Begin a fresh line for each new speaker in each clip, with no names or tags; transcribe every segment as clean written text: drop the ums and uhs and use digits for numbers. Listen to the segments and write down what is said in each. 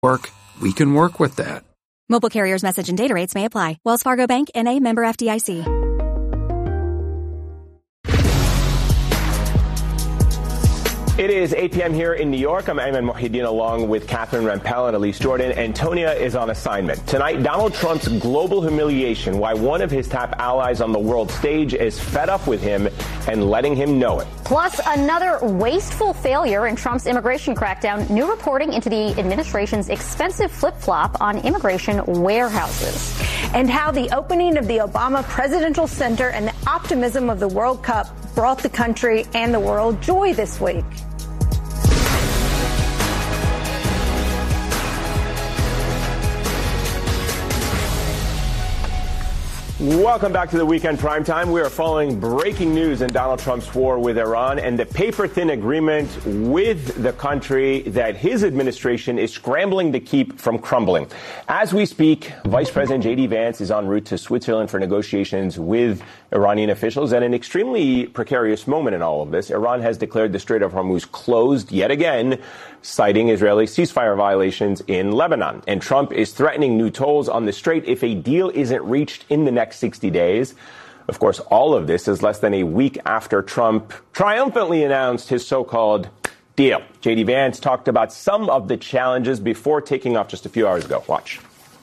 we can work with that.
Mobile carriers' message and data rates may apply. Wells Fargo Bank, N.A., member FDIC.
It is 8 p.m. here in New York. I'm Ayman Mohyeldin along with Catherine Rampell and Elise Jordan. Antonia is on assignment. Tonight, Donald Trump's global humiliation, why one of his top allies on the world stage is fed up with him and letting him know it.
Plus, another wasteful failure in Trump's immigration crackdown. New reporting into the administration's expensive flip-flop on immigration warehouses.
And how the opening of the Obama Presidential Center and the optimism of the World Cup brought the country and the world joy this week.
Welcome back to the Weekend Primetime. We are following breaking news in Donald Trump's war with Iran and the paper-thin agreement with the country that his administration is scrambling to keep from crumbling. As we speak, Vice President J.D. Vance is en route to Switzerland for negotiations with Iranian officials. At an extremely precarious moment in all of this, Iran has declared the Strait of Hormuz closed yet again, citing Israeli ceasefire violations in Lebanon. And Trump is threatening new tolls on the strait if a deal isn't reached in the next 60 days. Of course, all of this is less than a week after Trump triumphantly announced his so-called deal. J.D. Vance talked about some of the challenges before taking off just a few hours ago. Watch.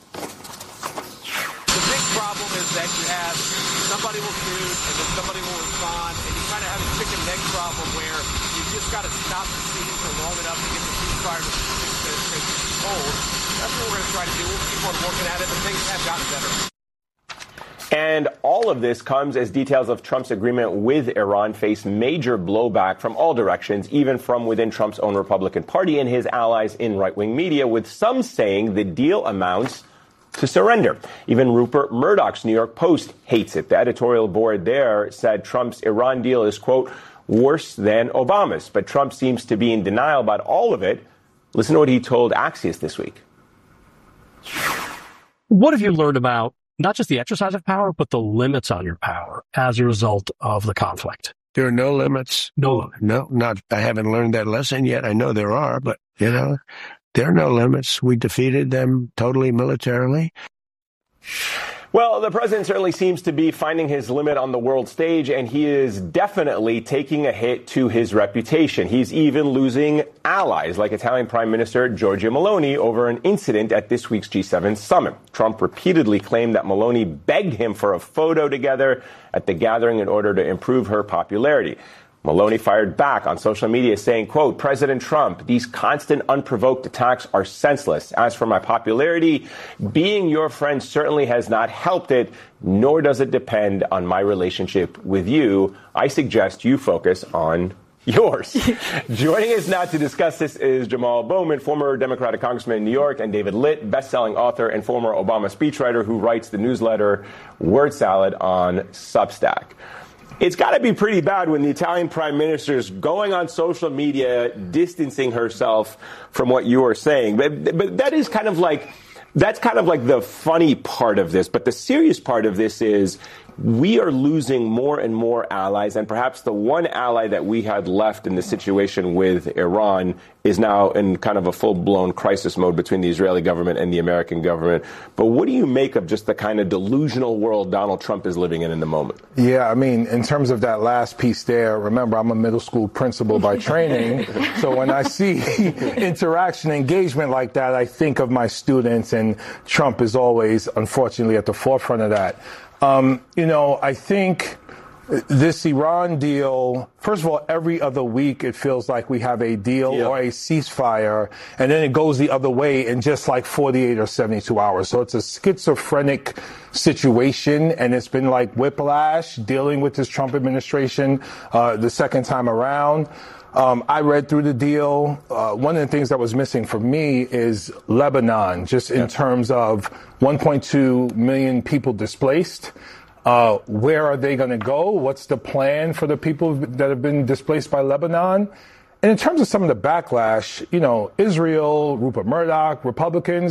The big problem is that you have somebody will shoot and then somebody will respond, and you kind of have a chicken and egg problem where you just got to stop the siege for long enough to get the ceasefire to hold. That's what we're going to try to do. We'll keep on working at it, but things have gotten better.
And all of this comes as details of Trump's agreement with Iran face major blowback from all directions, even from within Trump's own Republican Party and his allies in right-wing media, with some saying the deal amounts to surrender. Even Rupert Murdoch's New York Post hates it. The editorial board there said Trump's Iran deal is, quote, worse than Obama's. But Trump seems to be in denial about all of it. Listen to what he told Axios this week.
What have you learned about not just the exercise of power, but the limits on your power as a result of the conflict?
There are no limits.
No,
I haven't learned that lesson yet. I know there are, but, there are no limits. We defeated them totally militarily.
Well, the president certainly seems to be finding his limit on the world stage, and he is definitely taking a hit to his reputation. He's even losing allies, like Italian Prime Minister Giorgia Meloni, over an incident at this week's G7 summit. Trump repeatedly claimed that Meloni begged him for a photo together at the gathering in order to improve her popularity. Meloni fired back on social media saying, quote, President Trump, these constant unprovoked attacks are senseless. As for my popularity, being your friend certainly has not helped it, nor does it depend on my relationship with you. I suggest you focus on yours. Joining us now to discuss this is Jamal Bowman, former Democratic congressman in New York, and David Litt, best-selling author and former Obama speechwriter who writes the newsletter Word Salad on Substack. It's got to be pretty bad when the Italian prime minister is going on social media, distancing herself from what you are saying. But that is kind of like the funny part of this. But the serious part of this is we are losing more and more allies, and perhaps the one ally that we had left in the situation with Iran is now in kind of a full-blown crisis mode between the Israeli government and the American government. But what do you make of just the kind of delusional world Donald Trump is living in the moment?
Yeah, I mean, in terms of that last piece there, remember, I'm a middle school principal by training. So when I see interaction, engagement like that, I think of my students, and Trump is always, unfortunately, at the forefront of that. I think this Iran deal, first of all, every other week it feels like we have a deal or a ceasefire, and then it goes the other way in just like 48 or 72 hours. So it's a schizophrenic situation, and it's been like whiplash dealing with this Trump administration the second time around. I read through the deal. One of the things that was missing for me is Lebanon, just in terms of 1.2 million people displaced. Where are they going to go? What's the plan for the people that have been displaced by Lebanon? And in terms of some of the backlash, Israel, Rupert Murdoch, Republicans,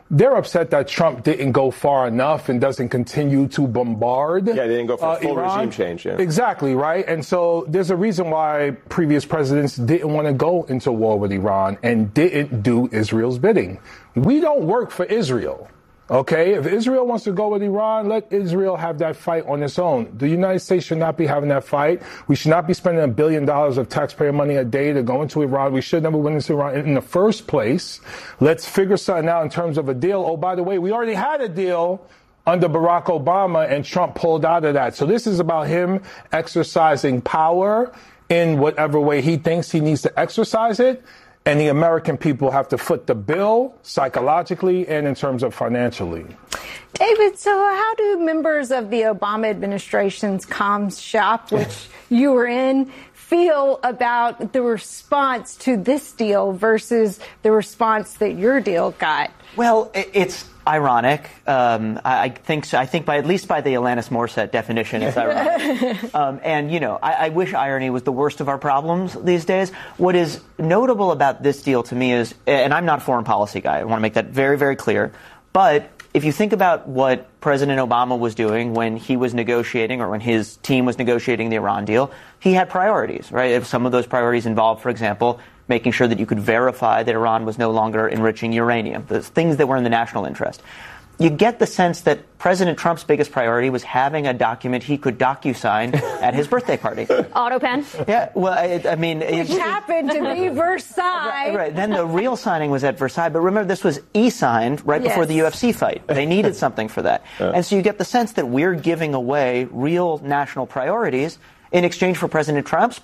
they're upset that Trump didn't go far enough and doesn't continue to bombard.
Yeah, they didn't go for full
Iran.
regime change. Yeah.
Exactly, right? And so there's a reason why previous presidents didn't want to go into war with Iran and didn't do Israel's bidding. We don't work for Israel. Okay, if Israel wants to go with Iran, let Israel have that fight on its own. The United States should not be having that fight. We should not be spending $1 billion of taxpayer money a day to go into Iran. We should never went into Iran in the first place. Let's figure something out in terms of a deal. Oh, by the way, we already had a deal under Barack Obama, and Trump pulled out of that. So this is about him exercising power in whatever way he thinks he needs to exercise it. And the American people have to foot the bill psychologically and in terms of financially.
David, so how do members of the Obama administration's comms shop, which you were in, feel about the response to this deal versus the response that your deal got?
Well, it's ironic. I think so. I think by at least by the Alanis Morissette definition, it's ironic. And, you know, I wish irony was the worst of our problems these days. What is notable about this deal to me is, and I'm not a foreign policy guy, I want to make that very, very clear, but if you think about what President Obama was doing when he was negotiating or when his team was negotiating the Iran deal, he had priorities, right? If some of those priorities involved, for example, making sure that you could verify that Iran was no longer enriching uranium, the things that were in the national interest. You get the sense that President Trump's biggest priority was having a document he could docu-sign at his birthday party.
AutoPen?
Yeah, well, I mean...
Which happened to be Versailles.
Right. Then the real signing was at Versailles. But remember, this was e-signed right before the UFC fight. They needed something for that. And so you get the sense that we're giving away real national priorities in exchange for President Trump's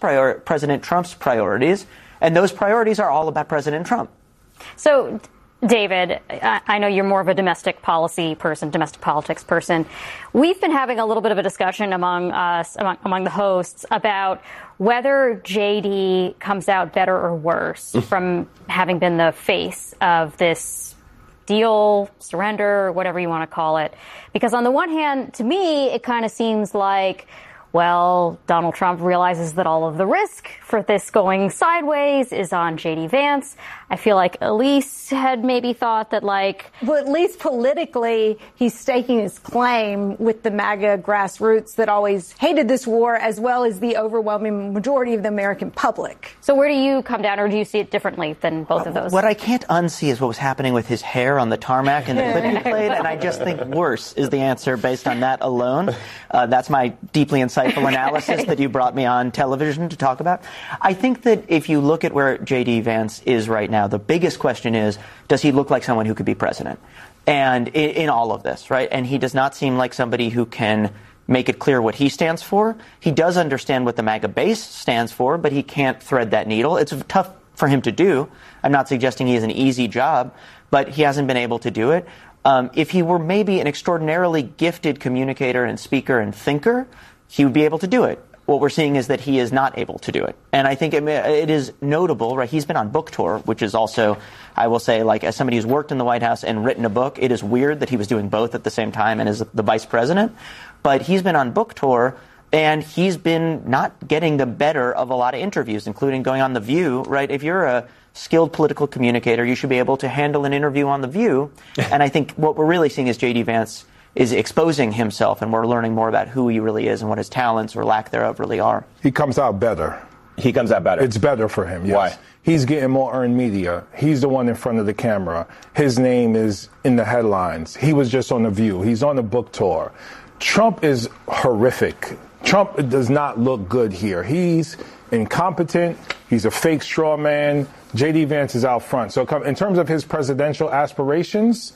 priorities. And those priorities are all about President Trump.
So, David, I know you're more of a domestic policy person, domestic politics person. We've been having a little bit of a discussion among us, among the hosts, about whether JD comes out better or worse from having been the face of this deal, surrender, whatever you want to call it. Because on the one hand, to me, it kind of seems like, well, Donald Trump realizes that all of the risk for this going sideways is on J.D. Vance. I feel like Elise had maybe thought that, like...
Well, at least politically, he's staking his claim with the MAGA grassroots that always hated this war, as well as the overwhelming majority of the American public.
So where do you come down, or do you see it differently than both of those?
What I can't unsee is what was happening with his hair on the tarmac in the clip he played, and I just think worse is the answer based on that alone. That's my deeply insightful analysis that you brought me on television to talk about. I think that if you look at where J.D. Vance is right now, the biggest question is, does he look like someone who could be president? And in all of this, right? And he does not seem like somebody who can make it clear what he stands for. He does understand what the MAGA base stands for, but he can't thread that needle. It's tough for him to do. I'm not suggesting he has an easy job, but he hasn't been able to do it. If he were maybe an extraordinarily gifted communicator and speaker and thinker, he would be able to do it. What we're seeing is that he is not able to do it. And I think it is notable, right? He's been on book tour, which is also, I will say, like, as somebody who's worked in the White House and written a book, it is weird that he was doing both at the same time and is the vice president. But he's been on book tour, and he's been not getting the better of a lot of interviews, including going on The View, right? If you're a skilled political communicator, you should be able to handle an interview on The View. And I think what we're really seeing is J.D. Vance is exposing himself, and we're learning more about who he really is and what his talents or lack thereof really are.
He comes out better.
He comes out better.
It's better for him, yes.
Why?
He's getting more earned media. He's the one in front of the camera. His name is in the headlines. He was just on The View. He's on a book tour. Trump is horrific. Trump does not look good here. He's incompetent. He's a fake straw man. J.D. Vance is out front. So in terms of his presidential aspirations,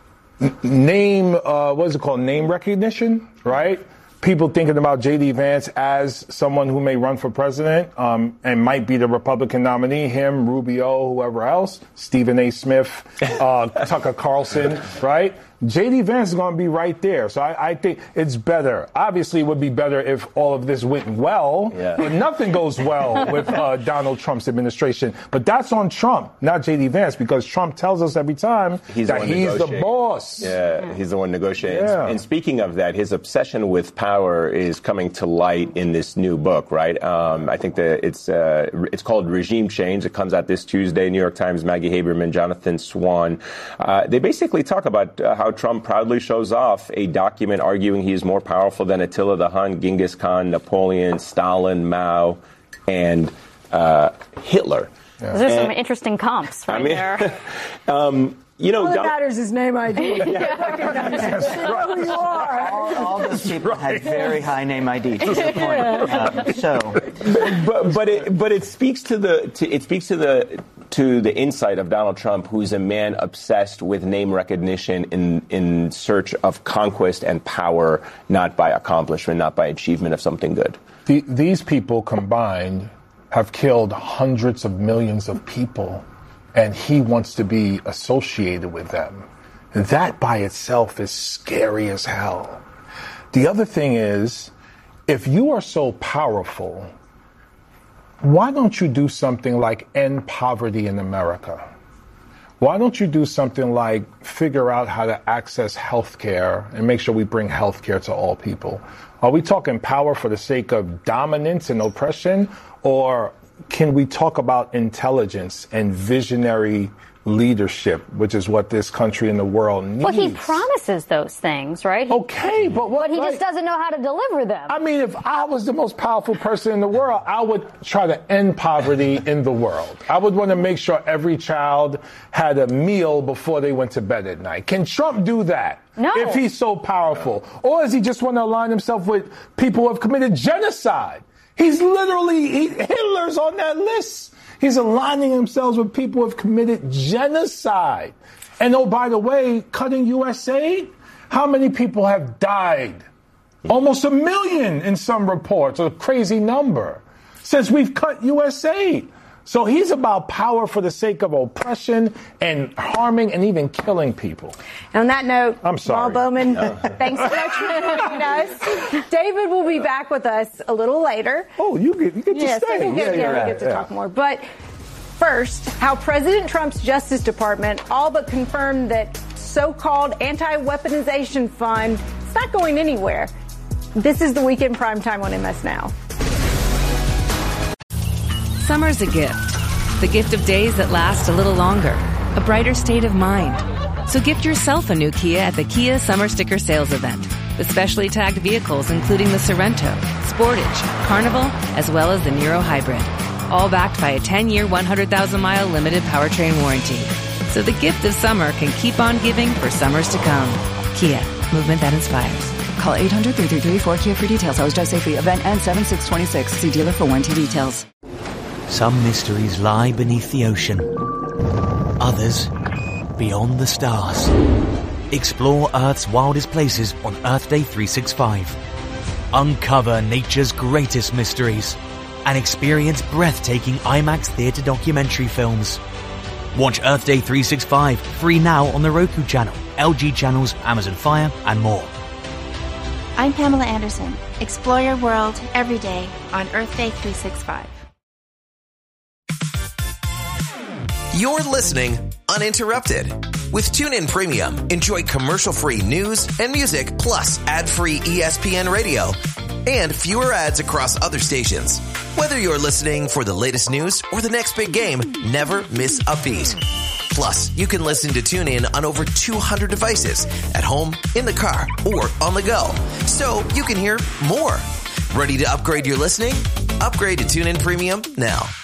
name recognition, right? People thinking about J.D. Vance as someone who may run for president and might be the Republican nominee, him, Rubio, whoever else, Stephen A. Smith, Tucker Carlson, right? J.D. Vance is going to be right there. So I think it's better. Obviously, it would be better if all of this went well, but nothing goes well with Donald Trump's administration. But that's on Trump, not J.D. Vance, because Trump tells us every time that he's the boss.
Yeah, he's the one negotiating.
Yeah.
And speaking of that, his obsession with power is coming to light in this new book, right? I think that it's called Regime Change. It comes out this Tuesday. New York Times, Maggie Haberman, Jonathan Swan. They basically talk about how Trump proudly shows off a document arguing he is more powerful than Attila the Hun, Genghis Khan, Napoleon, Stalin, Mao, and Hitler.
Those are some interesting comps there.
You know, all that matters is name ID. Who you are.
All those people had very high name ID.
But it speaks to the insight of Donald Trump, who's a man obsessed with name recognition in search of conquest and power, not by accomplishment, not by achievement of something good.
These people combined have killed hundreds of millions of people. And he wants to be associated with them. That by itself is scary as hell. The other thing is, if you are so powerful, why don't you do something like end poverty in America? Why don't you do something like figure out how to access health care and make sure we bring health care to all people? Are we talking power for the sake of dominance and oppression, or can we talk about intelligence and visionary leadership, which is what this country and the world needs?
Well, he promises those things, right?
Okay, but
he just doesn't know how to deliver them.
I mean, if I was the most powerful person in the world, I would try to end poverty in the world. I would want to make sure every child had a meal before they went to bed at night. Can Trump do that?
No.
If he's so powerful? Or does he just want to align himself with people who have committed genocide? He's literally, Hitler's on that list. He's aligning himself with people who have committed genocide. And oh, by the way, cutting U.S. aid, how many people have died? Almost 1 million in some reports, a crazy number, since we've cut U.S. aid. So he's about power for the sake of oppression and harming and even killing people.
And on that note,
I'm sorry.
Paul Bowman, thanks so much for joining us. David will be back with us a little later.
Oh, you get to stay.
We get to talk more. But first, how President Trump's Justice Department all but confirmed that so-called anti-weaponization fund is not going anywhere. This is the Weekend Primetime on MS Now.
Summer's a gift. The gift of days that last a little longer. A brighter state of mind. So gift yourself a new Kia at the Kia Summer Sticker Sales Event. With specially tagged vehicles including the Sorrento, Sportage, Carnival, as well as the Niro Hybrid. All backed by a 10-year, 100,000-mile limited powertrain warranty. So the gift of summer can keep on giving for summers to come. Kia. Movement that inspires.
Call 800-333-4KIA for details. Always drive safely. Event ends 7/6/26. See dealer for warranty details.
Some mysteries lie beneath the ocean. Others beyond the stars. Explore Earth's wildest places on Earth Day 365. Uncover nature's greatest mysteries and experience breathtaking IMAX theater documentary films. Watch Earth Day 365 free now on the Roku channel, LG channels, Amazon Fire, and more.
I'm Pamela Anderson. Explore your world every day on Earth Day 365.
You're listening uninterrupted. With TuneIn Premium, enjoy commercial-free news and music, plus ad-free ESPN radio and fewer ads across other stations. Whether you're listening for the latest news or the next big game, never miss a beat. Plus, you can listen to TuneIn on over 200 devices at home, in the car, or on the go. So you can hear more. Ready to upgrade your listening? Upgrade to TuneIn Premium now.